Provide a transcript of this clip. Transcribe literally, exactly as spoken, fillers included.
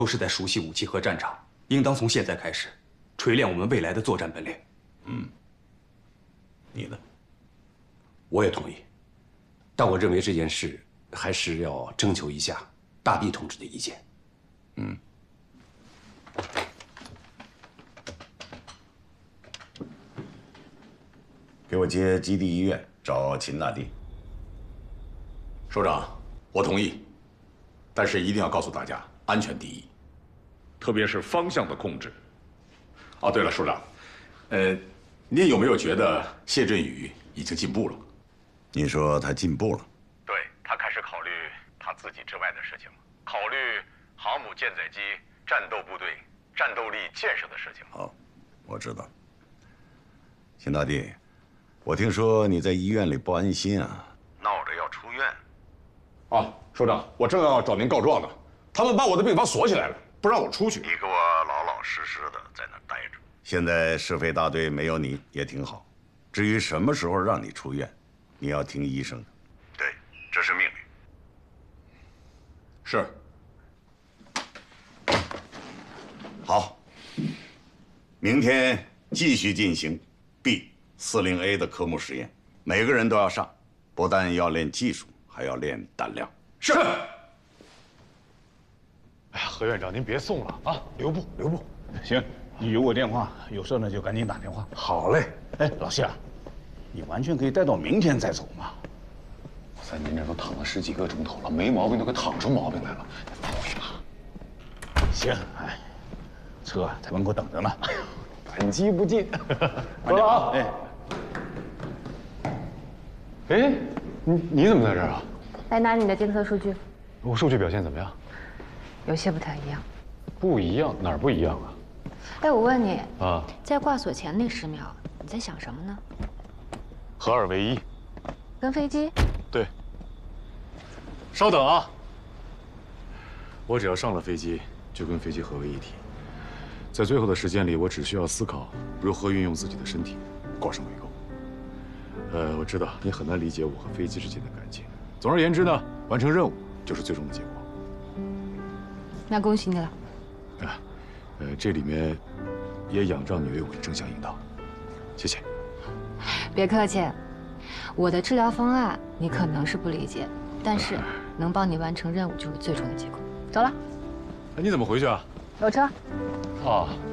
都是在熟悉武器和战场，应当从现在开始，锤炼我们未来的作战本领。 嗯，你呢？ 我也同意，但我认为这件事还是要征求一下大弼同志的意见。 嗯。给我接基地医院，找秦大帝。 首长，我同意，但是一定要告诉大家，安全第一，特别是方向的控制。哦，对了，首长，呃，您有没有觉得谢振宇已经进步了？ 你说他进步了？ 对，他开始考虑他自己之外的事情了，考虑航母舰载机、战斗部队、战斗力建设的事情。 好，我知道。秦大帝，我听说你在医院里不安心啊，闹着要出院。 啊，首长，我正要找您告状呢，他们把我的病房锁起来了，不让我出去。 你给我老老实实的在那儿待着。现在市匪大队没有你也挺好。至于什么时候让你出院，你要听医生的。对，这是命令。 是。 好，明天继续进行 B 四零 A 的科目实验，每个人都要上，不但要练技术，还要练胆量。 是。 哎呀，何院长，您别送了啊，留步留步。 行，你有我电话，有事呢就赶紧打电话。 好嘞。 哎，老谢啊，你完全可以待到明天再走嘛。 在您这都躺了十几个钟头了，没毛病都给躺出毛病来了，放回吧。 行，哎，车在门口等着呢。 感激不尽。走了啊。哎。哎，你你怎么在这儿啊？ 来拿你的监测数据。 我数据表现怎么样？ 有些不太一样。 不一样？哪儿不一样啊？ 哎，我问你啊， 在挂锁前那十秒，你在想什么呢？ 合二为一。 跟飞机？ 对。稍等啊！我只要上了飞机，就跟飞机合为一体。在最后的时间里，我只需要思考如何运用自己的身体，挂上尾钩。呃，我知道你很难理解我和飞机之间的感情。总而言之呢，完成任务就是最终的结果。 那恭喜你了。 啊，呃，这里面也仰仗你为我的正向引导，谢谢。 别客气，我的治疗方案你可能是不理解，但是能帮你完成任务就是最终的结果。走了。 哎，你怎么回去啊？ 有车。 啊。